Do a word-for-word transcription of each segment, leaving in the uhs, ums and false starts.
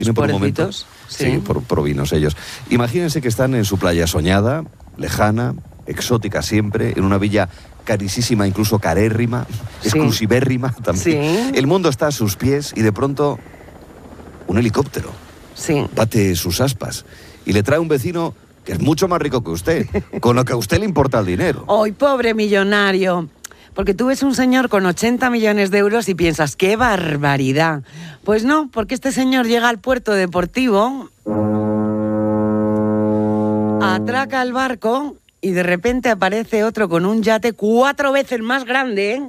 por un momento. Sí, sí por, por vinos ellos. Imagínense que están en su playa soñada, lejana, exótica siempre, en una villa carísima, incluso carérrima, sí. exclusivérrima también. Sí. El mundo está a sus pies y de pronto un helicóptero sí. bate sus aspas y le trae un vecino que es mucho más rico que usted, con lo que a usted le importa el dinero. ¡Ay, pobre millonario! Porque tú ves un señor con ochenta millones de euros y piensas, ¡qué barbaridad! Pues no, porque este señor llega al puerto deportivo, atraca el barco y de repente aparece otro con un yate cuatro veces más grande.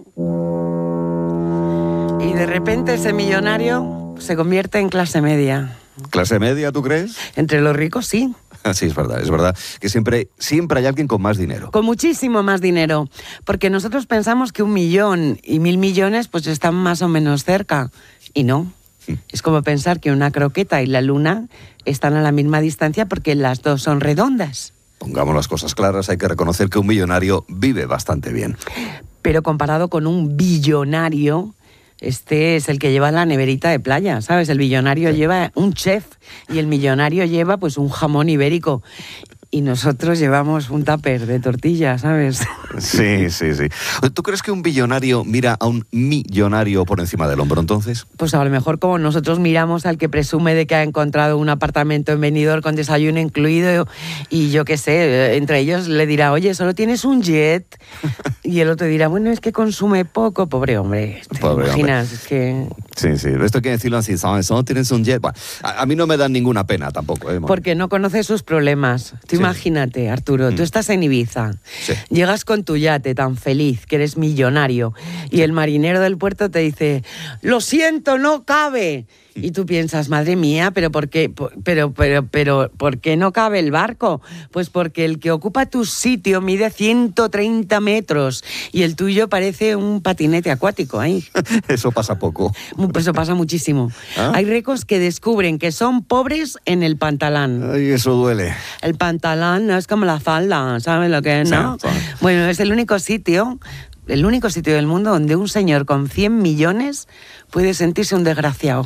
Y de repente ese millonario se convierte en clase media. ¿Clase media, tú crees? Entre los ricos, sí. Sí, es verdad, es verdad que siempre, siempre hay alguien con más dinero. Con muchísimo más dinero, porque nosotros pensamos que un millón y mil millones pues están más o menos cerca, y no. Sí. Es como pensar que una croqueta y la luna están a la misma distancia porque las dos son redondas. Pongamos las cosas claras, hay que reconocer que un millonario vive bastante bien. Pero comparado con un billonario, este es el que lleva la neverita de playa, ¿sabes? El billonario sí. lleva un chef y el millonario lleva pues un jamón ibérico. Y nosotros llevamos un tupper de tortilla, ¿sabes? Sí, sí, sí. ¿Tú crees que un billonario mira a un millonario por encima del hombro, entonces? Pues a lo mejor como nosotros miramos al que presume de que ha encontrado un apartamento en Benidorm con desayuno incluido y yo qué sé, entre ellos le dirá, oye, ¿solo tienes un jet? Y el otro dirá, bueno, es que consume poco. Pobre hombre, ¿te Pobre imaginas? Hombre. Es que... Sí, sí, esto hay que decirlo así, ¿sabes? ¿Solo tienes un jet? Bueno, a, a mí no me dan ninguna pena tampoco, ¿eh? Porque no conoce sus problemas. Tú sí. Imagínate, Arturo, mm. tú estás en Ibiza, sí. llegas con tu yate tan feliz, que eres millonario, y el marinero del puerto te dice, lo siento, no cabe. Y tú piensas, madre mía, ¿pero por qué, pero, pero, pero, ¿por qué no cabe el barco? Pues porque el que ocupa tu sitio mide ciento treinta metros y el tuyo parece un patinete acuático ahí. Eso pasa poco. Eso pasa muchísimo. ¿Ah? Hay ricos que descubren que son pobres en el pantalán. Ay, eso duele. El pantalán no es como la falda, ¿sabes lo que es, no? Sí, sí. Bueno, es el único sitio... El único sitio del mundo donde un señor con cien millones puede sentirse un desgraciado.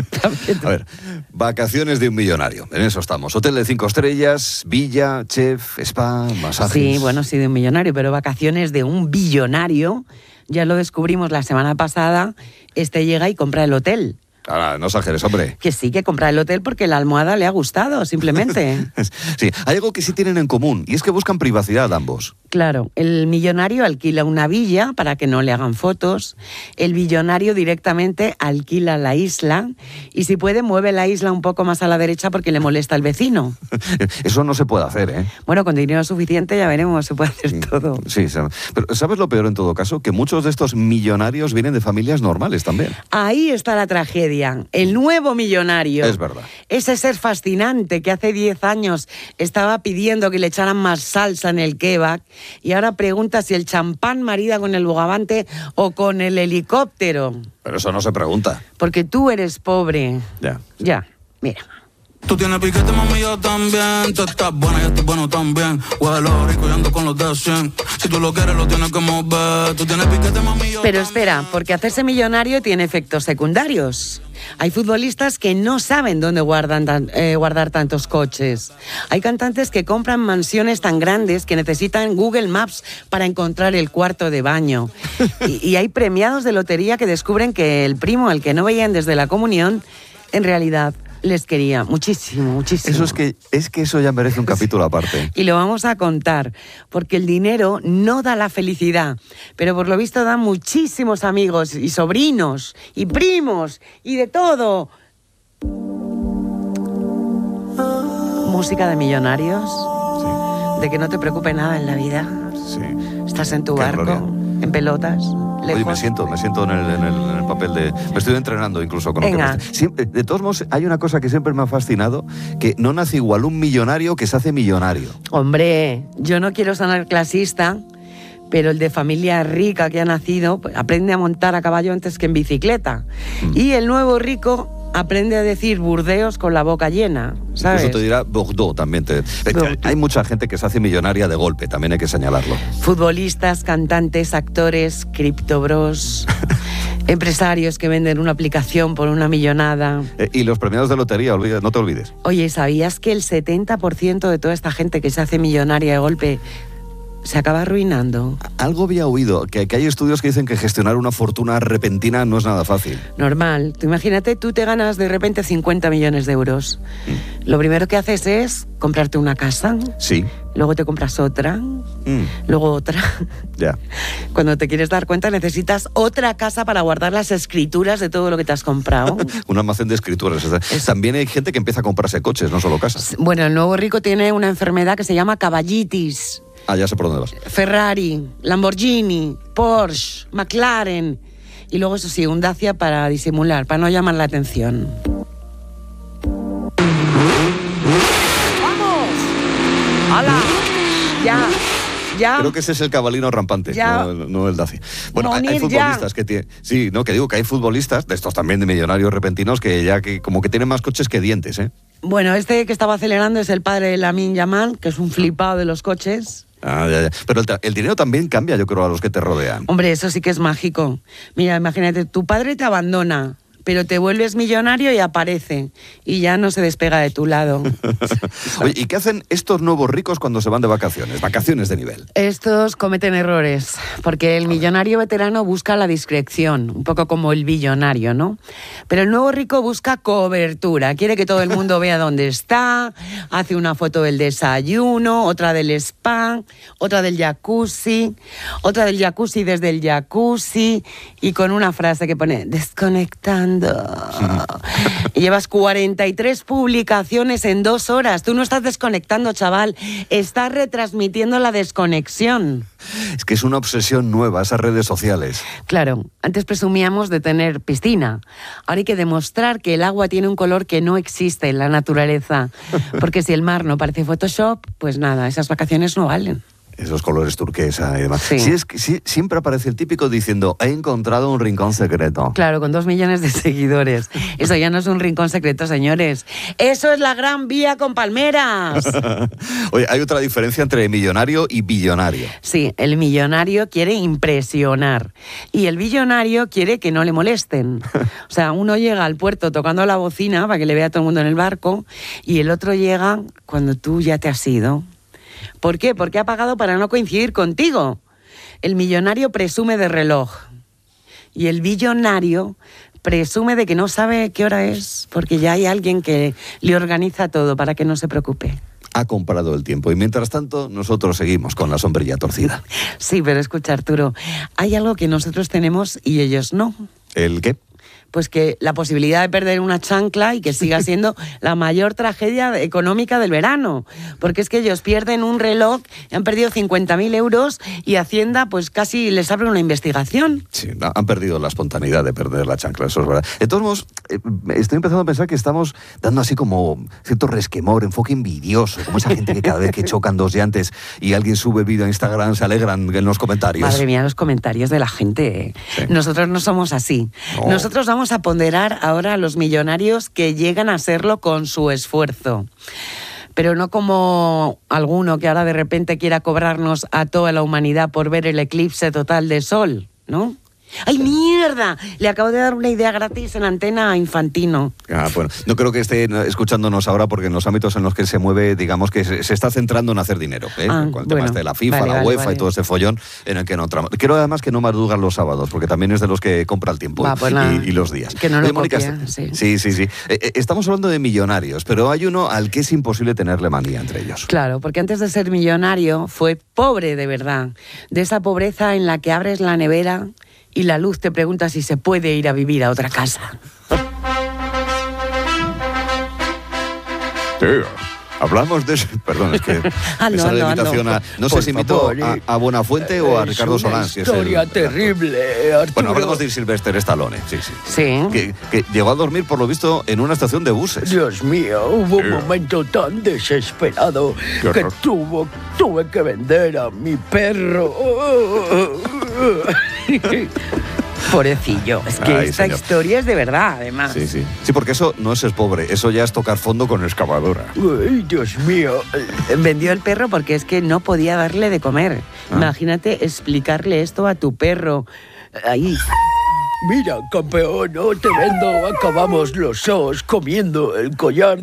A ver, vacaciones de un millonario. En eso estamos. Hotel de cinco estrellas, villa, chef, spa, masajes. Sí, bueno, sí, de un millonario, pero vacaciones de un billonario, ya lo descubrimos la semana pasada, este llega y compra el hotel. Ahora, no exageres, hombre. Que sí, que compra el hotel porque la almohada le ha gustado, simplemente. Sí, hay algo que sí tienen en común, y es que buscan privacidad ambos. Claro, el millonario alquila una villa para que no le hagan fotos, el billonario directamente alquila la isla, y si puede mueve la isla un poco más a la derecha porque le molesta al vecino. Eso no se puede hacer, ¿eh? Bueno, con dinero suficiente ya veremos, se puede hacer todo. Sí, pero ¿sabes lo peor en todo caso? Que muchos de estos millonarios vienen de familias normales también. Ahí está la tragedia. El nuevo millonario. Es verdad. Ese ser fascinante que hace diez años estaba pidiendo que le echaran más salsa en el kebab y ahora pregunta si el champán marida con el bogavante o con el helicóptero. Pero eso no se pregunta. Porque tú eres pobre. Ya. Ya, mira. Tú tienes piquete, mami, yo también. Tú estás buena, yo estoy bueno también. Huele rico y ando con los de cien. Si tú lo quieres, lo tienes que mover. Tú tienes piquete, mami, yo Pero también. espera, porque hacerse millonario tiene efectos secundarios. Hay futbolistas que no saben dónde guardan tan, eh, guardar tantos coches. Hay cantantes que compran mansiones tan grandes que necesitan Google Maps para encontrar el cuarto de baño. Y, y hay premiados de lotería que descubren que el primo al que no veían desde la comunión, en realidad les quería muchísimo, muchísimo. Eso es que, es que eso ya merece un capítulo aparte. Y lo vamos a contar, porque el dinero no da la felicidad, pero por lo visto da muchísimos amigos y sobrinos y primos y de todo. Música de millonarios, sí. De que no te preocupe nada en la vida. Sí. Estás en tu Qué barco, gloria. En pelotas. Lejos. Oye, me siento, me siento en el, en, el, en el papel de... Me estoy entrenando incluso con Venga. lo que me... Siempre, de todos modos, hay una cosa que siempre me ha fascinado, que no nace igual un millonario que se hace millonario. Hombre, yo no quiero sonar clasista, pero el de familia rica que ha nacido pues, aprende a montar a caballo antes que en bicicleta. Mm. Y el nuevo rico aprende a decir Burdeos con la boca llena, ¿sabes? Eso te dirá Bordeaux también. Te... Bordeaux. Hay mucha gente que se hace millonaria de golpe, también hay que señalarlo. Futbolistas, cantantes, actores, criptobros. Empresarios que venden una aplicación por una millonada. Eh, y los premiados de lotería, olvida, no te olvides. Oye, ¿sabías que el setenta por ciento de toda esta gente que se hace millonaria de golpe se acaba arruinando? Algo había oído, que, que hay estudios que dicen que gestionar una fortuna repentina no es nada fácil. Normal. Tú imagínate, tú te ganas de repente cincuenta millones de euros. Mm. Lo primero que haces es comprarte una casa. Sí. Luego te compras otra. Mm. Luego otra. Ya. Cuando te quieres dar cuenta necesitas otra casa para guardar las escrituras de todo lo que te has comprado. Un almacén de escrituras. Es... También hay gente que empieza a comprarse coches, no solo casas. Bueno, el nuevo rico tiene una enfermedad que se llama caballitis. Ah, ya sé por dónde vas. Ferrari, Lamborghini, Porsche, McLaren. Y luego, eso sí, un Dacia para disimular, para no llamar la atención. ¡Vamos! ¡Hala! ¡Ya! Ya. Creo que ese es el cabalino rampante, no, no el Dacia. Bueno, hay, hay futbolistas ya. que tienen... Sí, no, que digo que hay futbolistas, de estos también de millonarios repentinos, que ya que como que tienen más coches que dientes, ¿eh? Bueno, este que estaba acelerando es el padre de Lamine Yamal, que es un flipado de los coches. Ah, ya, ya. Pero el, el dinero también cambia, yo creo, a los que te rodean. Hombre, eso sí que es mágico. Mira, imagínate, tu padre te abandona, pero te vuelves millonario y aparece. Y ya no se despega de tu lado. Oye, ¿y qué hacen estos nuevos ricos cuando se van de vacaciones? Vacaciones de nivel. Estos cometen errores, porque el millonario veterano busca la discreción, un poco como el billonario, ¿no? Pero el nuevo rico busca cobertura, quiere que todo el mundo vea dónde está, hace una foto del desayuno, otra del spa, otra del jacuzzi, otra del jacuzzi desde el jacuzzi, y con una frase que pone, desconectando. Y llevas cuarenta y tres publicaciones en dos horas. Tú no estás desconectando, chaval. Estás retransmitiendo la desconexión. Es que es una obsesión nueva, esas redes sociales. Claro, antes presumíamos de tener piscina. Ahora hay que demostrar que el agua tiene un color que no existe en la naturaleza. Porque si el mar no parece Photoshop, pues nada, esas vacaciones no valen. Esos colores turquesa y demás. Sí. Sí, es que, sí, siempre aparece el típico diciendo, he encontrado un rincón secreto. Claro, con dos millones de seguidores. Eso ya no es un rincón secreto, señores. Eso es la Gran Vía con palmeras. Oye, hay otra diferencia entre millonario y billonario. Sí, el millonario quiere impresionar y el billonario quiere que no le molesten. O sea, uno llega al puerto tocando la bocina para que le vea a todo el mundo en el barco y el otro llega cuando tú ya te has ido. ¿Por qué? Porque ha pagado para no coincidir contigo. El millonario presume de reloj y el billonario presume de que no sabe qué hora es porque ya hay alguien que le organiza todo para que no se preocupe. Ha comprado el tiempo y mientras tanto nosotros seguimos con la sombrilla torcida. Sí, pero escucha, Arturo, hay algo que nosotros tenemos y ellos no. ¿El qué? Pues que la posibilidad de perder una chancla y que siga siendo la mayor tragedia económica del verano. Porque es que ellos pierden un reloj, han perdido cincuenta mil euros y Hacienda pues casi les abre una investigación. Sí, han perdido la espontaneidad de perder la chancla, eso es verdad. De todos modos, eh, estoy empezando a pensar que estamos dando así como cierto resquemor, enfoque envidioso, como esa gente que cada vez que chocan dos llantes y alguien sube el vídeo a Instagram se alegran en los comentarios. Madre mía, los comentarios de la gente. Sí. Nosotros no somos así. No. Nosotros vamos a ponderar ahora a los millonarios que llegan a serlo con su esfuerzo. Pero no como alguno que ahora de repente quiera cobrarnos a toda la humanidad por ver el eclipse total de sol, ¿no? ¡Ay, mierda! Le acabo de dar una idea gratis en Antena a Infantino. Ah, bueno, no creo que esté escuchándonos ahora porque en los ámbitos en los que se mueve, digamos que se, se está centrando en hacer dinero, ¿eh? Ah, con el bueno, tema este de la FIFA, vale, la vale, UEFA vale. y todo ese follón en el que no trama. Quiero además que no madrugan los sábados, porque también es de los que compra el tiempo Va, pues y, nada, y los días. Que no lo Oye, Mónica, copia, est- sí. sí, sí, sí. Eh, eh, estamos hablando de millonarios, pero hay uno al que es imposible tenerle manía entre ellos. Claro, porque antes de ser millonario fue pobre de verdad. De esa pobreza en la que abres la nevera y la luz te pregunta si se puede ir a vivir a otra casa. Tío, hablamos de... Perdón, es que Hazlo, esa hazlo, invitación hazlo. a... No sé Por si invitó favor, a, eh. a Buenafuente o a Es Ricardo una Solán. Si es el- historia terrible, Arturo. Bueno, hablamos de Sylvester Stallone, sí, sí. Sí. Que, que llegó a dormir, por lo visto, en una estación de buses. Dios mío, hubo un Sí. momento tan desesperado Qué que horror. tuvo, tuve que vender a mi perro. Pobrecillo. Es que Ay, esta señor. historia es de verdad, además. Sí, sí. Sí, porque eso no es ser pobre, eso ya es tocar fondo con excavadora. Ay, Dios mío. Vendió el perro porque es que no podía darle de comer. Ah. Imagínate explicarle esto a tu perro. Ahí. Mira, campeón, no te vendo. Acabamos los dos comiendo el collar